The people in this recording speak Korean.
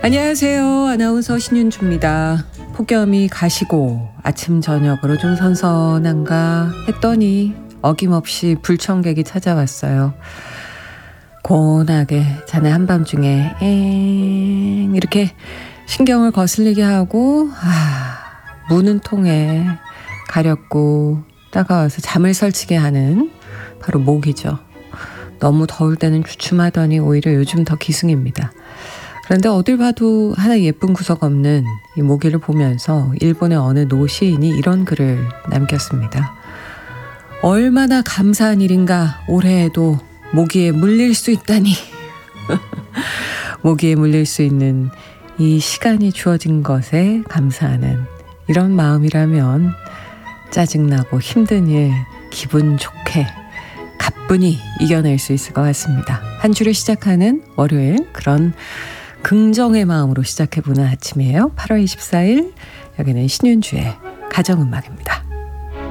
안녕하세요. 아나운서 신윤주입니다. 폭염이 가시고 아침 저녁으로 좀 선선한가 했더니 어김없이 불청객이 찾아왔어요. 고온하게 자네 한밤중에 엥 이렇게 신경을 거슬리게 하고 문은 통에 가렵고 따가워서 잠을 설치게 하는 바로 모기죠. 너무 더울 때는 주춤하더니 오히려 요즘 더 기승입니다. 그런데 어딜 봐도 하나 예쁜 구석 없는 이 모기를 보면서 일본의 어느 노시인이 이런 글을 남겼습니다. 얼마나 감사한 일인가, 올해에도 모기에 물릴 수 있다니. 모기에 물릴 수 있는 이 시간이 주어진 것에 감사하는 이런 마음이라면 짜증나고 힘든 일 기분 좋게 가뿐히 이겨낼 수 있을 것 같습니다. 한 주를 시작하는 월요일, 그런 긍정의 마음으로 시작해보는 아침이에요. 8월 24일, 여기는 신윤주의 가정음악입니다.